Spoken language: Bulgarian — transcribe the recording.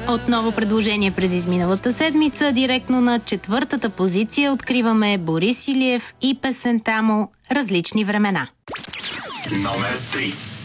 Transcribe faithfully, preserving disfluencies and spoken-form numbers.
Отново предложение през изминалата седмица. Директно на четвъртата позиция откриваме Борис Илиев и песента му «Различни времена». Номер три.